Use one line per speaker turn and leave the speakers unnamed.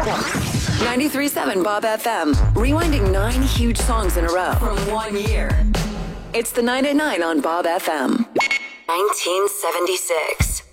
93.7 Bob FM. Rewinding 9 huge songs in a row from 1 year. It's the 9 at 9 on Bob FM. 1976.